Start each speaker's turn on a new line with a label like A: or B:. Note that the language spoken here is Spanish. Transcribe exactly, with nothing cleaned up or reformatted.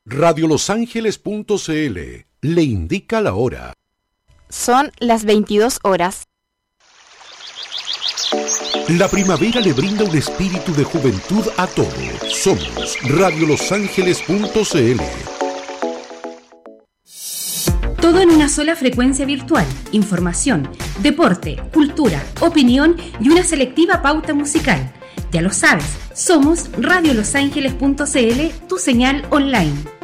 A: radio los ángeles punto c l le indica la hora.
B: Son las veintidós horas.
A: La primavera le brinda un espíritu de juventud a todos. Somos radio los ángeles punto c l.
C: Todo en una sola frecuencia virtual. Información, deporte, cultura, opinión y una selectiva pauta musical. Ya lo sabes, somos radio los ángeles punto c l, tu señal online.